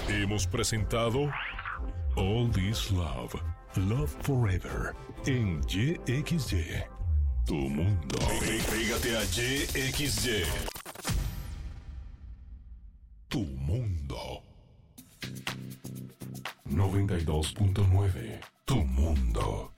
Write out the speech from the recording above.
Hemos presentado All This Love, Love Forever, en YXY. Tu mundo. Pégate a YXY. Tu mundo. 92.9. Tu mundo.